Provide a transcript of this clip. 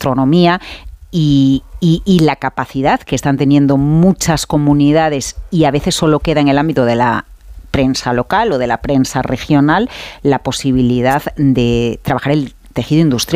gastronomía y la capacidad que están teniendo muchas comunidades, y a veces solo queda en el ámbito de la prensa local o de la prensa regional, la posibilidad de trabajar el tejido industrial.